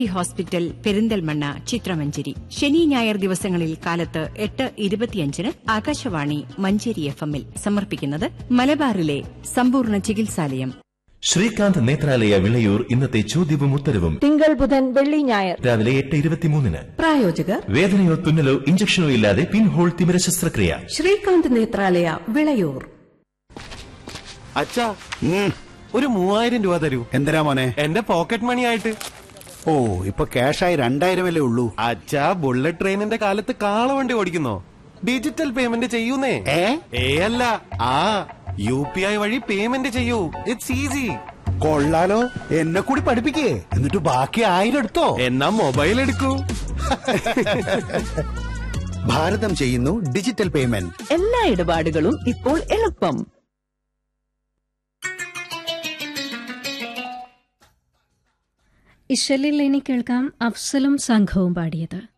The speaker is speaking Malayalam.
ഹോസ്പിറ്റൽ പെരിന്തൽമണ്ണ ചിത്രമഞ്ചേരി ശനി ഞായർ ദിവസങ്ങളിൽ കാലത്ത് 8:25 ആകാശവാണി മഞ്ചേരി FM-ൽ സമർപ്പിക്കുന്നത് മലബാറിലെ സമ്പൂർണ്ണ ചികിത്സാലയം. ശ്രീകാന്ത് നേത്രാലയ വിളയൂർ ഇന്നത്തെ ചോദ്യവും ഉത്തരവും തിങ്കൾ ബുധൻ വെള്ളി ഞായർ രാവിലെ 8:23. പ്രായോജകർ വേദനയോ തുന്നലോ ഇഞ്ചക്ഷനോ ഇല്ലാതെ പിൻഹോൾ തിമിര ശസ്ത്രക്രിയ. ശ്രീകാന്ത് നേത്രാലയ വിളയൂർ. അച്ഛാ, ഒരു 3000 രൂപ തരൂ. എന്തിനാ മോനെ? എന്റെ പോക്കറ്റ് മണി ആയിട്ട്. ഓ, ഇപ്പൊ ക്യാഷായി 2000 ഉള്ളൂ. അച്ഛാ, ബുള്ളറ്റ് ട്രെയിനിന്റെ കാലത്ത് കാളവണ്ടി ഓടിക്കുന്നോ? Digital payment ചെയ്യൂന്നേ. അല്ല, UPI വഴി പേയ്മെന്റ് ചെയ്യൂ. It's easy. കൊള്ളാലോ, എന്നെ കൂടി പഠിപ്പിക്കേ. എന്നിട്ട് ബാക്കി 1000 എടുത്തോ. എന്നാ മൊബൈൽ എടുക്കൂ. ഭാരതം ചെയ്യുന്നു ഡിജിറ്റൽ പേയ്മെന്റ്. എല്ലാ ഇടപാടുകളും ഇപ്പോൾ എളുപ്പം. ഇശലിൽ ഇനി കേൾക്കാം അഫ്സലും സംഘവും പാടിയത്.